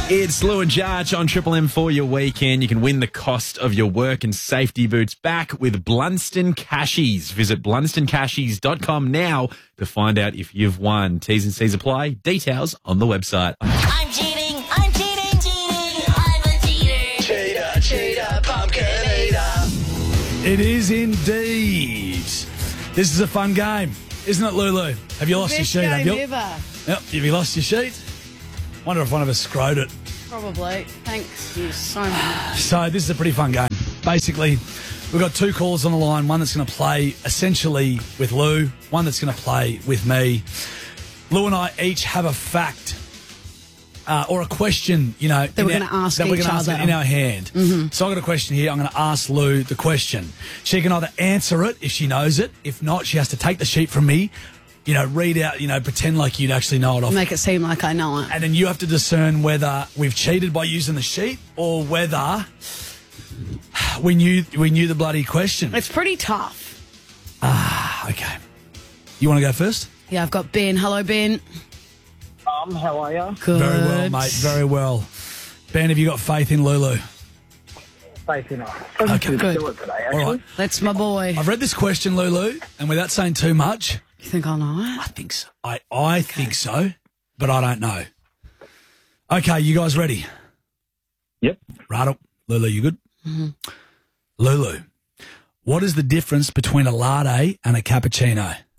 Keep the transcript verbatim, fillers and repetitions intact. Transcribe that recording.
It's Lou and Jarch on Triple M for your weekend. You can win the cost of your work and safety boots back with Blunston Cashies. Visit blunston cashies dot com now to find out if you've won. T's and C's apply. Details on the website. I'm cheating, I'm cheating, cheating, I'm a cheater. Cheater, cheater, pumpkin eater. It is indeed. This is a fun game, isn't it, Lulu? Have you lost Best your sheet? game Have you? ever. Yep. Have you lost your sheet? Wonder if one of us screwed it. Probably. Thanks you so much. So this is a pretty fun game. Basically, we've got two callers on the line. One that's going to play essentially with Lou. One that's going to play with me. Lou and I each have a fact uh, or a question, you know, That we're in gonna our- ask that we're each gonna ask other. in our hand. Mm-hmm. So I've got a question here. I'm going to ask Lou the question. She can either answer it if she knows it. If not, she has to take the sheet from me, you know, read out, you know, pretend like you'd actually know it off. Make it seem like I know it. And then you have to discern whether we've cheated by using the sheet or whether we knew we knew the bloody question. It's pretty tough. Okay. You want to go first? Yeah, I've got Ben. Hello, Ben. Um, how are you? Good. Very well, mate. Very well. Ben, have you got faith in Lulu? Faith in us. Okay, good. Do it today, All actually. right. That's my boy. I've read this question, Lulu, and without saying too much, You think I know it? I think so. I, I think so, but I don't know. Okay, you guys ready? Yep. Right up. Lulu, you good? Mm-hmm. Lulu, what is the difference between a latte and a cappuccino?